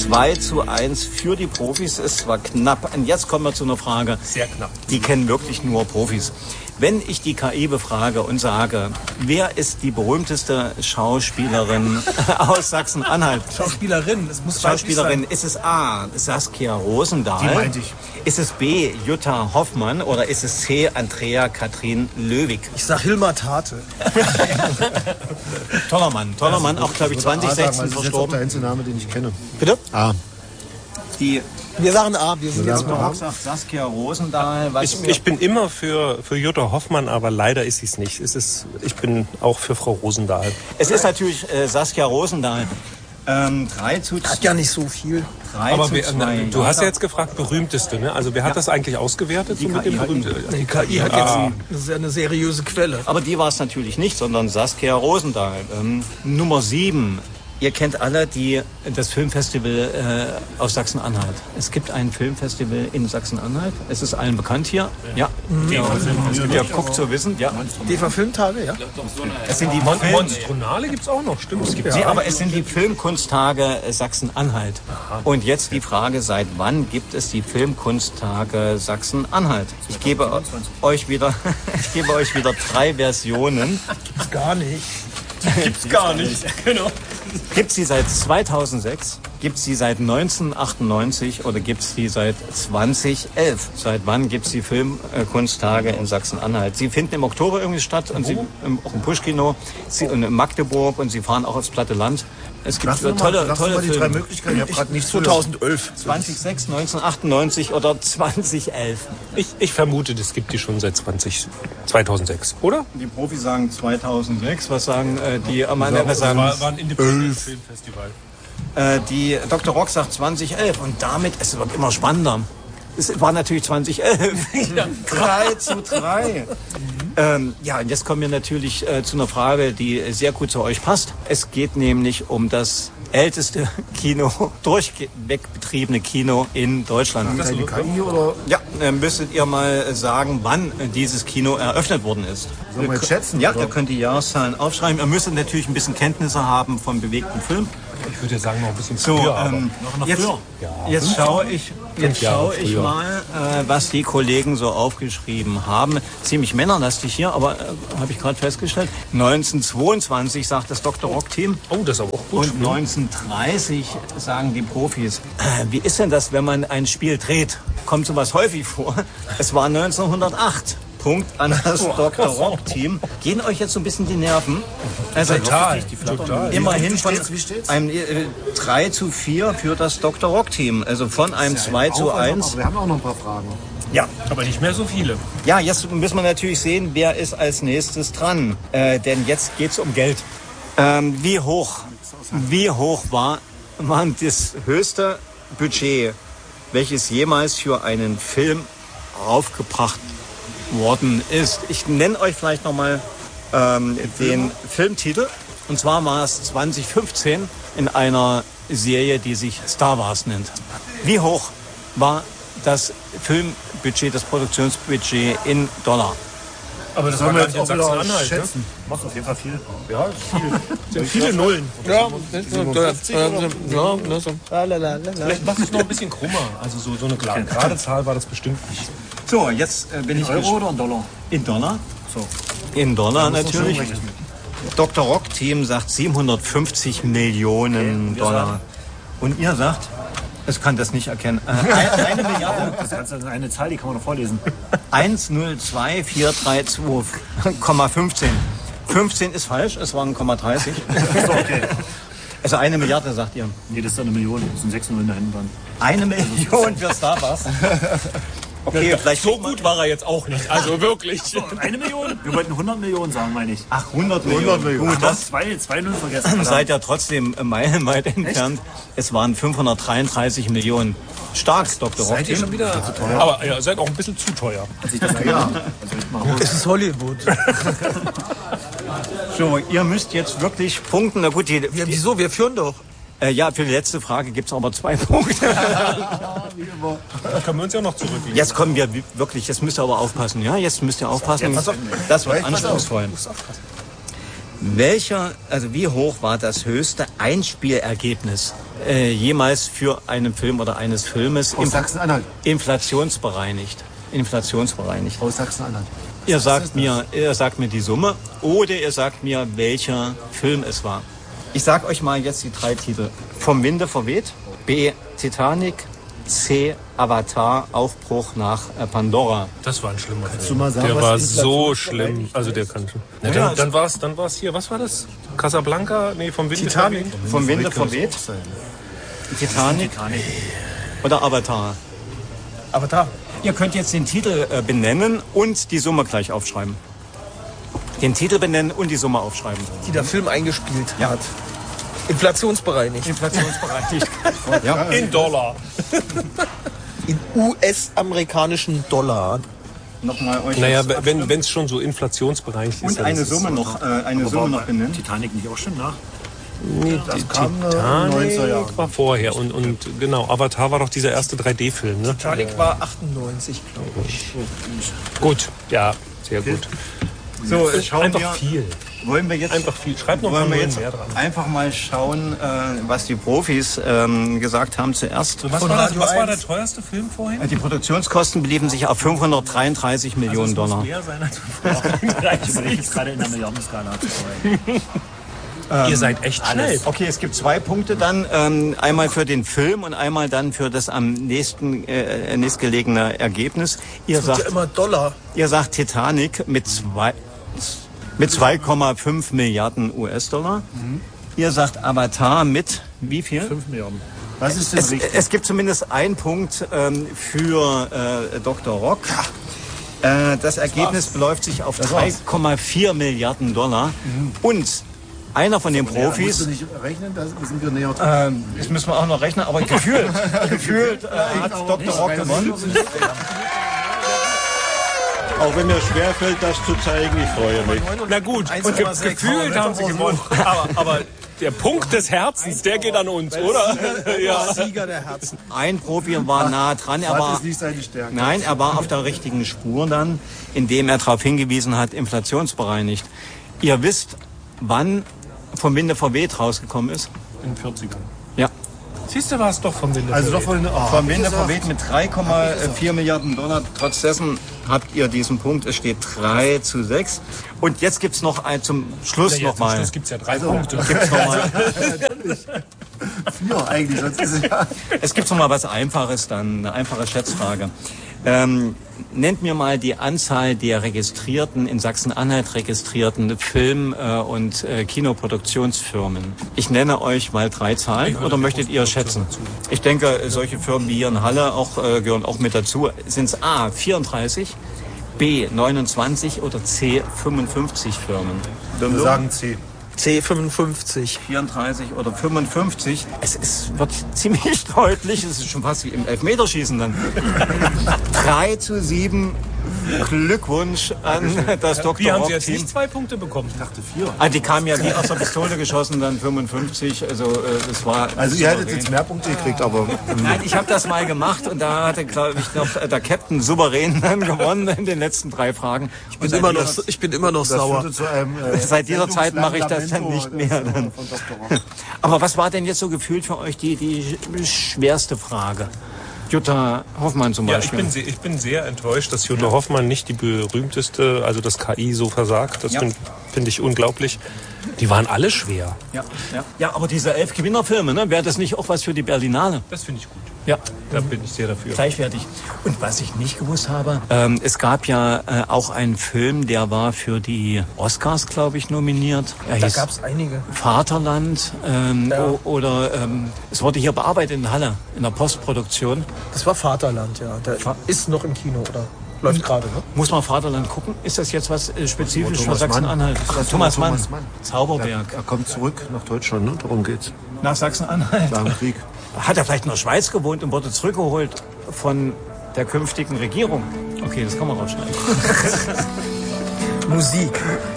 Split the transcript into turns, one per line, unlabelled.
2:1 für die Profis. Es war knapp. Und jetzt kommen wir zu einer Frage.
Sehr knapp.
Die kennen wirklich nur Profis. Wenn ich die KI befrage und sage, wer ist die berühmteste Schauspielerin aus Sachsen-Anhalt?
Schauspielerin, es muss
Schauspielerin, ist es A, Saskia Rosendahl?
Die meinte ich.
Ist es B, Jutta Hoffmann oder ist es C, Andrea Katrin Löwig?
Ich sag Hilmar Tate.
Toller Mann, auch glaube ich 2016
Das ist jetzt auch
verstorben.
der einzige Name, den ich kenne.
Bitte?
A.
Wir sagen A, wir sind jetzt mal.
Sagt Saskia Rosendahl.
Ich bin immer für Jutta Hoffmann, aber leider ist sie es nicht. Ich bin auch für Frau Rosendahl.
Es ist natürlich Saskia Rosendahl. 3:2.
Hat ja nicht so viel.
Aber du hast ja jetzt gefragt, berühmteste, ne? Also wer hat das eigentlich ausgewertet?
Die KI hat
Die KI hat jetzt das ist ja eine seriöse Quelle.
Aber die war es natürlich nicht, sondern Saskia Rosendahl. Nummer 7. Ihr kennt alle das Filmfestival aus Sachsen-Anhalt. Es gibt ein Filmfestival in Sachsen-Anhalt. Es ist allen bekannt hier. Ja. Ihr guckt zu wissen. Ja.
DEFA Filmtage, ja.
Es sind die
Monstronale gibt es auch noch, stimmt.
aber es sind die Filmkunsttage Sachsen-Anhalt. Und jetzt die Frage, seit wann gibt es die Filmkunsttage Sachsen-Anhalt? Ich gebe euch wieder 3 Versionen.
Gibt's gar nicht.
Gibt's gar nicht. Genau.
Gibt es die seit 2006? Gibt es die seit 1998 oder gibt es die seit 2011? Seit wann gibt es die Filmkunsttage in Sachsen-Anhalt? Sie finden im Oktober irgendwie statt und auch im Puschkino und in Magdeburg und sie fahren auch aufs platte Land. Es gibt tolle
die
Filme.
3 Möglichkeiten. Ich habe gerade nicht
2011.
2006, 1998 oder 2011?
Ich vermute, das gibt die schon seit 2006, oder?
Die Profis sagen 2006. Was sagen die
Amateure? War ein Independent-Filmfestival.
Die Dr. Rock sagt 2011 und damit, es wird immer spannender. Es war natürlich 2011. 3:3. Und jetzt kommen wir natürlich zu einer Frage, die sehr gut zu euch passt. Es geht nämlich um das älteste durchweg betriebene Kino in Deutschland.
die KI oder?
Ja, müsstet ihr mal sagen, wann dieses Kino eröffnet worden ist.
Sollen wir jetzt schätzen?
Ja,
oder?
ihr könnt die Jahreszahlen aufschreiben. Ihr müsstet natürlich ein bisschen Kenntnisse haben vom bewegten Film.
Ich würde sagen, noch ein bisschen
So,
früher, aber
jetzt schaue ich mal, was die Kollegen so aufgeschrieben haben. Ziemlich männerlastig hier, aber habe ich gerade festgestellt. 1922 sagt das Dr. Rock-Team.
Oh, das ist aber auch gut.
Und 1930 sagen die Profis. Wie ist denn das, wenn man ein Spiel dreht? Kommt sowas häufig vor? Es war 1908. Punkt an das Dr. Rock-Team. Gehen euch jetzt so ein bisschen die Nerven? Also
total.
Immerhin von
Wie steht's?
einem 3:4 für das Dr. Rock-Team. Also von einem 2:1.
Aber wir haben auch noch ein paar Fragen.
Ja.
Aber nicht mehr so viele.
Ja, jetzt müssen wir natürlich sehen, wer ist als nächstes dran. Denn jetzt geht's um Geld. Wie hoch war das höchste Budget, welches jemals für einen Film aufgebracht worden ist? Ich nenne euch vielleicht nochmal den Filmtitel. Und zwar war es 2015 in einer Serie, die sich Star Wars nennt. Wie hoch war das Filmbudget, das Produktionsbudget in Dollar?
Aber das
Sollen
war
wir
gar nicht
jetzt
in
auch wieder
Sachsen-Anhalt, ne?
schätzen? Macht auf jeden Fall viel.
Ja, viel. Sind viele Nullen.
Ja,
Vielleicht machst du es noch ein bisschen krummer. Also so eine gerade Zahl war das bestimmt nicht.
So, jetzt bin ich
Euro oder in Dollar?
in Dollar.
So.
In Dollar
muss man schon
natürlich.
rechnen.
Dr. Rock-Team sagt 750 Millionen Dollar. Und ihr sagt, es kann das nicht erkennen. 1 Milliarde.
Das ist eine Zahl, die kann man noch vorlesen.
102,432,15. 15 ist falsch, es waren 0,30.
So, okay.
Also 1 Milliarde, sagt ihr.
Nee, das ist eine Million. Das sind 6 Nullen da hinten dran.
1 Million für Star Wars. Okay, vielleicht
So gut war er jetzt auch nicht. Also wirklich.
1 Million? Wir wollten 100 Millionen sagen, meine ich.
Ach, 100 Millionen.
100 Millionen.
Gut, das
Zwei Nullen vergessen.
seid ja trotzdem meilenweit entfernt. Es waren 533 Millionen. Stark, Dr. Rock.
Seid ihr schon wieder? Aber ihr seid auch ein bisschen zu teuer.
Ja.
Es ist Hollywood.
So, ihr müsst jetzt wirklich punkten. Na gut,
Ja, wieso? Wir führen doch.
ja, für die letzte Frage gibt es aber 2 Punkte.
Da können wir uns ja noch zurücklegen.
Jetzt kommen wir wirklich, jetzt müsst ihr aber aufpassen. Ja, jetzt müsst ihr aufpassen. Das wird anspruchsvoll. Wie hoch war das höchste Einspielergebnis, jemals für einen Film oder eines Filmes
Aus Sachsen-Anhalt.
inflationsbereinigt.
Aus Sachsen-Anhalt.
Ihr sagt mir die Summe oder ihr sagt mir, welcher Film es war. Ich sag euch mal jetzt die 3 Titel. Vom Winde verweht, B. Titanic, C. Avatar, Aufbruch nach Pandora.
Das war ein schlimmer Film.
du mal sagen,
der
was
war
Inflation
so schlimm. Also der kann schon. Ja, dann war's hier. Was war das? Casablanca? Nee, vom Winde
Titanic.
verweht.
Vom Winde verweht, Titanic oder Avatar.
Avatar.
Ihr könnt jetzt den Titel benennen und die Summe gleich aufschreiben. Den Titel benennen und die Summe aufschreiben.
Die der Film eingespielt hat. Inflationsbereinigt.
Inflationsbereinigt. Ja.
In Dollar.
In US-amerikanischen Dollar.
Nochmal euch.
Naja, wenn es schon so inflationsbereinigt ist.
Und
dann
eine
ist es
Summe noch, benennen.
Titanic nicht auch schon nach?
Nee, die
kam in den 90er Jahren.
Titanic war vorher. Und genau, Avatar war doch dieser erste 3D-Film, ne?
Titanic war 98, glaube ich.
Gut, ja, sehr gut.
So, schauen
Einfach
wir.
viel.
Wollen wir jetzt
Einfach viel. Schreib noch mal
wollen wir
einen
jetzt
mehr dran.
einfach mal schauen, was die Profis gesagt haben zuerst.
Was war der teuerste Film vorhin?
Die Produktionskosten beliefen sich auf 533 Millionen Dollar.
Mehr sein als ich überlege jetzt gerade in der Milliardenskala zu vorher.
Ihr seid echt schnell.
Okay, es gibt 2 Punkte dann. Einmal für den Film und einmal dann für das am nächstgelegene Ergebnis. Ihr
Ja, immer Dollar.
sagt Titanic mit 2,5 Milliarden US-Dollar. Ihr sagt Avatar mit wie viel?
5 Milliarden.
Was ist denn richtig?
Es gibt zumindest einen Punkt für Dr. Rock. Das Ergebnis beläuft sich auf 3,4 Milliarden Dollar. Und einer von den
Musst
Profis,
du nicht rechnen, da sind wir näher dran.
das müssen wir auch noch rechnen, aber gefühlt hat Dr. Rock gewonnen.
Auch wenn mir schwerfällt, das zu zeigen, ich freue mich.
Na gut, und gefühlt haben sie gewonnen. Aber der Punkt des Herzens, der geht an uns, oder? Ja.
Sieger der Herzen.
Ein Profi war nah dran,
Das ist nicht seine Stärke.
Nein, er war auf der richtigen Spur dann, indem er darauf hingewiesen hat, inflationsbereinigt. Ihr wisst, wann vom Winde verweht rausgekommen ist?
In den 40ern.
Ja.
Siehst du, war es doch vom Winde
Also doch
verweht.
von
Vom Winde verweht mit 3,4 Milliarden Dollar. Trotz dessen habt ihr diesen Punkt. Es steht 3:6. Und jetzt gibt's noch zum Schluss
Ja, zum
nochmal.
Schluss gibt es ja 3 Punkte.
Ja, eigentlich, sonst ist es ja.
Es gibt noch mal was Einfaches dann, eine einfache Schätzfrage. Nennt mir mal die Anzahl der registrierten, in Sachsen-Anhalt registrierten Film- und Kinoproduktionsfirmen. Ich nenne euch mal 3 Zahlen oder möchtet ihr schätzen? Ich denke, solche Firmen wie hier in Halle gehören auch mit dazu. Sind es A, 34, B, 29 oder C, 55 Firmen?
Wir sagen C.
C55.
34 oder 55. Wird ziemlich deutlich. Es ist schon fast wie im Elfmeterschießen dann. 3:7. Glückwunsch an das Dr.
Wie haben Sie jetzt
Rock-Team.
nicht 2 Punkte bekommen? Ich dachte
4.
Ah, die kamen ja wie aus der Pistole geschossen, dann 55. Also das war.
Also ihr hättet
souverän.
jetzt mehr Punkte gekriegt, aber
Nein, ich habe das mal gemacht und da hatte, glaube ich, noch der Captain souverän dann gewonnen in den letzten 3 Fragen.
Ich bin immer noch
das
sauer.
führte zu einem
Seit dieser Zeit mache ich das dann nicht mehr. Dann.
Von Dr. Rock.
Aber was war denn jetzt so gefühlt für euch die schwerste Frage? Jutta Hoffmann zum
Ja,
Beispiel.
ich bin sehr enttäuscht, dass Jutta Hoffmann nicht die berühmteste, also das KI so versagt. Das finde ich unglaublich. Die waren alle schwer.
Ja, aber diese 11 Gewinnerfilme, ne? Wäre das nicht auch was für die Berlinale?
Das finde ich gut.
Ja.
Da bin ich sehr dafür.
Gleichwertig. Und was ich nicht gewusst habe, es gab ja auch einen Film, der war für die Oscars, glaube ich, nominiert. Er
Da
hieß
gab es einige.
Vaterland oder es wurde hier bearbeitet in Halle, in der Postproduktion.
Das war Vaterland, ja. Der ist noch im Kino, oder? Läuft gerade, ne?
Muss man Vaterland gucken? Ist das jetzt was spezifisch für
Thomas Mann.
Sachsen-Anhalt? Thomas Mann. Zauberberg.
Er kommt zurück nach Deutschland, ne? Darum geht's.
Nach Sachsen-Anhalt.
Nach dem Krieg.
Hat er vielleicht in der Schweiz gewohnt und wurde zurückgeholt von der künftigen Regierung? Okay, das kann man rausschneiden.
Musik.